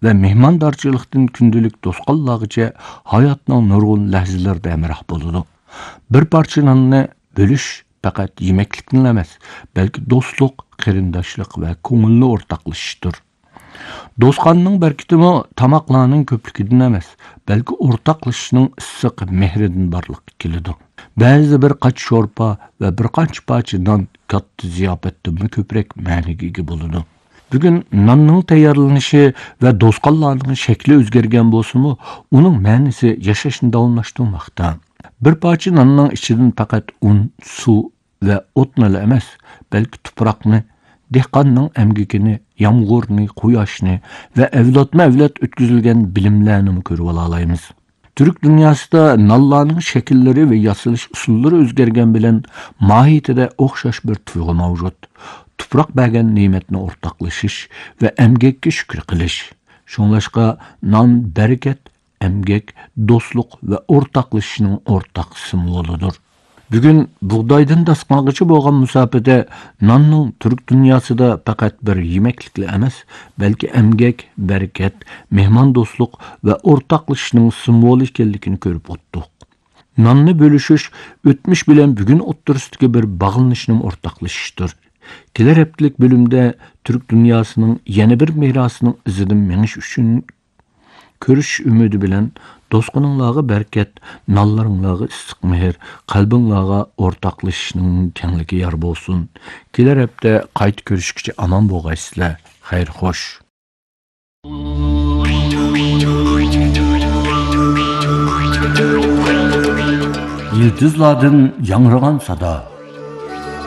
ve mehmandarçılıktan gündelik dostqanlığıca hayatның nurgun lahzalarida emrah boludu. Bir parça nanni bölüş fakat yemeklikten emas, belki dostluk, qarindoshlik ve ko'ngilli o'rtaqlashishdir. Dostqanning berkitimi tamaqlarning ko'pligidan emas, balki o'rtaqlashishning issiq mehridan borliqqa keladi. Ba'zi bir qach sho'rpa va bir qancha parcha non katta ziyofatdan ko'proq ma'niga ega bo'ladi. Bugun nonning tayyorlanishi va dostqanlarning shakli o'zgargan bo'lsa-mu, uning ma'nosi yashashni davomlashtirmoqda. Bir parcha nonning ichidan faqat un, suv va o'tni emas, balki tuproqni, dehqonning emgikini, yağmurni, quyoshni va avlodma-avlod o'tkazilgan bilimlarni ko'rib olaymiz. Türk dünyasida nonlarning shakllari va yasalish usullari o'zgargan bilan mohiyatida o'xshash bir tuyg'u mavjud. Tuproq bergan ne'matni o'rtaqlashish va emgakka shukr qilish. Shunlashqa non barakat, emgak, do'stlik va o'rtaqlashishning o'rtaq simvolidir. Bugun buğdaydan dasqangacha bo'lgan musofada nonning Türk dunyosida faqat bir yemeklikla emas, balki emgak, barakat, mehmondo'stlik va o'rtaqlashishning simvoli ekanligini ko'rib o'tdik. Nonni bo'lishish o'tmish bilan bugun o'ttirsidagi bir bog'lanishning o'rtaqlashishidir. Kelar haftalik bölümde Türk dünyasının yeni bir mirasının izidan menish uchun ko'rish umidi bilan dostqaninglarga berkat, nonlaringlarga issiq mehr, qalbinglarga o'rtaqlashishning kengligi yor bo'lsin. Kelar hafta qayta ko'rishguncha omon bo'lgaysizlar. Xayr xo'sh. Yıldızlardan yangragan sada.